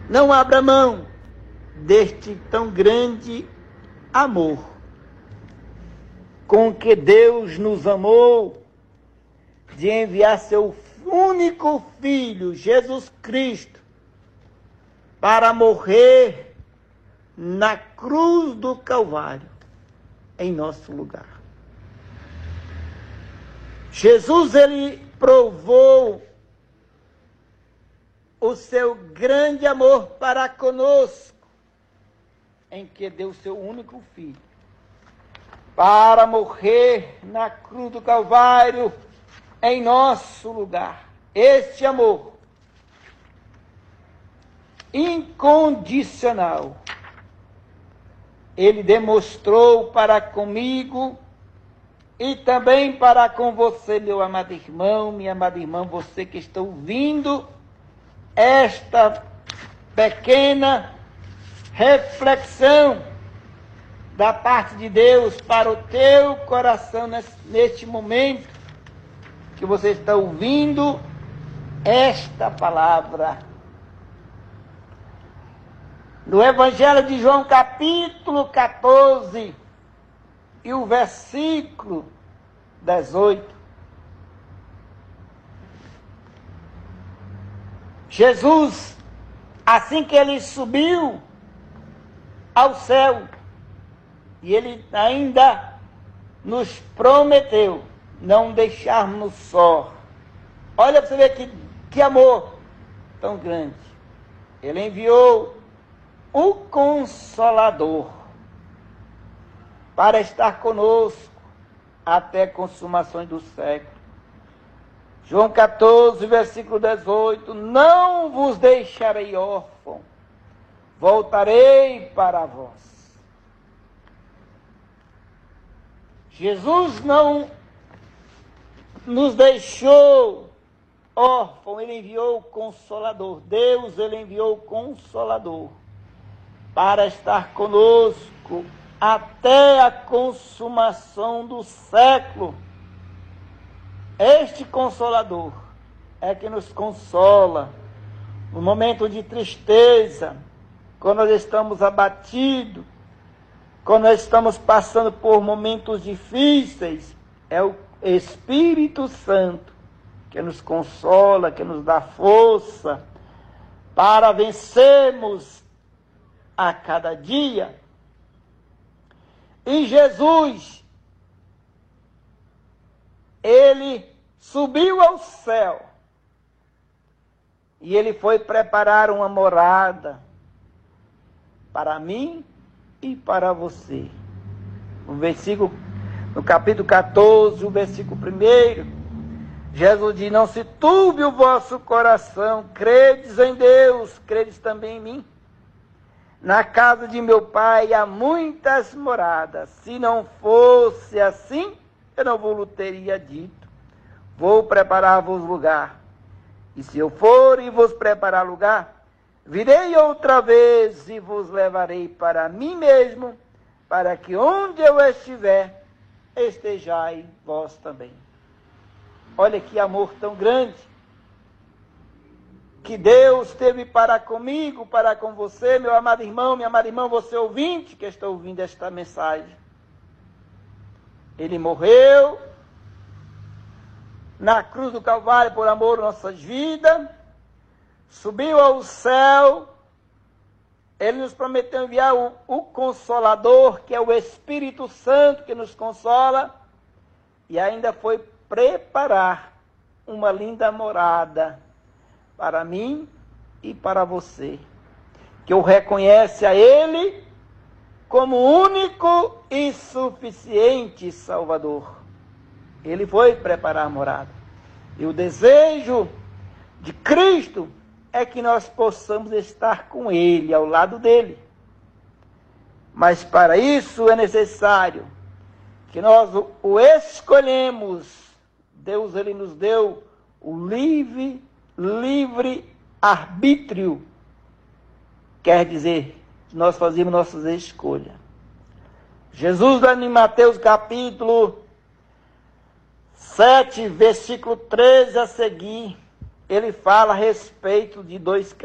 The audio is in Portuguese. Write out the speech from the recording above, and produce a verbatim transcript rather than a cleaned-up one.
Não abra mão deste tão grande amor com que Deus nos amou, de enviar seu único Filho, Jesus Cristo, para morrer na cruz do Calvário, em nosso lugar. Jesus, ele provou o seu grande amor para conosco, em que deu seu único Filho, para morrer na cruz do Calvário, em nosso lugar. Este amor incondicional, ele demonstrou para comigo e também para com você, meu amado irmão, minha amada irmã, você que está ouvindo esta pequena reflexão da parte de Deus para o teu coração neste momento que você está ouvindo esta palavra. No Evangelho de João, capítulo quatorze, e o versículo dezoito. Jesus, assim que ele subiu ao céu, e ele ainda nos prometeu não deixarmos só. Olha para você ver que, que amor tão grande. Ele enviou o Consolador para estar conosco até a consumação do século. João quatorze, versículo dezoito. Não vos deixarei órfão, voltarei para vós. Jesus não nos deixou órfão, ele enviou o Consolador. Deus, ele enviou o Consolador para estar conosco até a consumação do século. Este Consolador é que nos consola no momento de tristeza, quando nós estamos abatidos, quando nós estamos passando por momentos difíceis. É o Espírito Santo que nos consola, que nos dá força para vencermos a cada dia. E Jesus, ele subiu ao céu e ele foi preparar uma morada para mim e para você. No versículo, no capítulo quatorze, o versículo primeiro, Jesus diz: não se turbe o vosso coração, credes em Deus, credes também em mim. Na casa de meu pai há muitas moradas. Se não fosse assim, eu não vos teria dito: vou preparar-vos lugar. E se eu for e vos preparar lugar, virei outra vez e vos levarei para mim mesmo, para que onde eu estiver, estejai vós também. Olha que amor tão grande que Deus teve para comigo, para com você, meu amado irmão, minha amada irmã, você ouvinte que está ouvindo esta mensagem. Ele morreu na cruz do Calvário por amor às nossas vidas, subiu ao céu, ele nos prometeu enviar o, o Consolador, que é o Espírito Santo que nos consola, e ainda foi preparar uma linda morada para mim e para você, que o reconhece a ele como único e suficiente Salvador. Ele foi preparar a morada. E o desejo de Cristo é que nós possamos estar com ele, ao lado dele. Mas para isso é necessário que nós o escolhemos. Deus, ele nos deu o livre, livre arbítrio. Quer dizer, nós fazemos nossas escolhas. Jesus, lá em Mateus capítulo sete, versículo treze a seguir, ele fala a respeito de dois